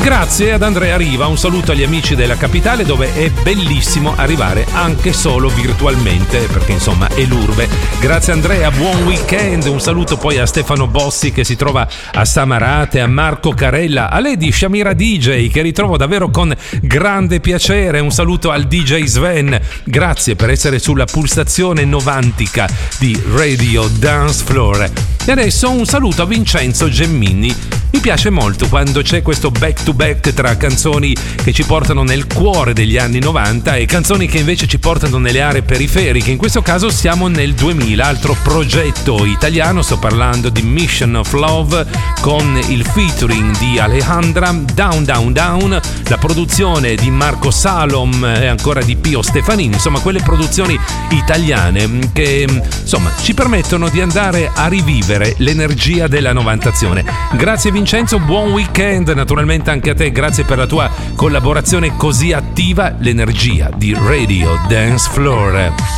Grazie ad Andrea Riva, un saluto agli amici della capitale, dove è bellissimo arrivare anche solo virtualmente, perché insomma è l'urbe. Grazie Andrea, buon weekend. Un saluto poi a Stefano Bossi che si trova a Samarate, a Marco Carella, a Lady Shamira DJ che ritrovo davvero con grande piacere. Un saluto al DJ Sven, grazie per essere sulla pulsazione novantica di Radio Dance Floor. E adesso un saluto a Vincenzo Gemmini. Mi piace molto quando c'è questo back to back tra canzoni che ci portano nel cuore degli anni 90 e canzoni che invece ci portano nelle aree periferiche. In questo caso siamo nel 2000, altro progetto italiano, sto parlando di Mission of Love con il featuring di Alejandra, Down Down Down, la produzione di Marco Salom e ancora di Pio Stefanini, insomma quelle produzioni italiane che insomma ci permettono di andare a rivivere l'energia della novantazione. Grazie Vincenzo, buon weekend naturalmente anche a te, grazie per la tua collaborazione così attiva, l'energia di Radio Dance Floor.